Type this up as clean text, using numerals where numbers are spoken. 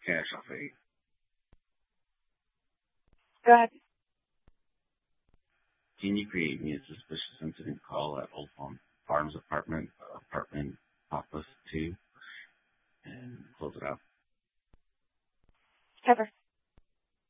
cash off a. Go ahead. Can you create me a suspicious incident call at Old Farms apartment office 2 and close it out? Cover.